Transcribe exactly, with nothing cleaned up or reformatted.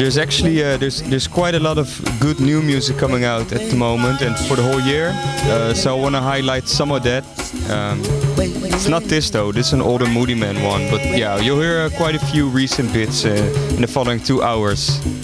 There's actually uh, there's there's quite a lot of good new music coming out at the moment and for the whole year. Uh, so I want to highlight some of that. Um, it's not this though. This is an older Moodymann one, but yeah, you'll hear uh, quite a few recent bits uh, in the following two hours.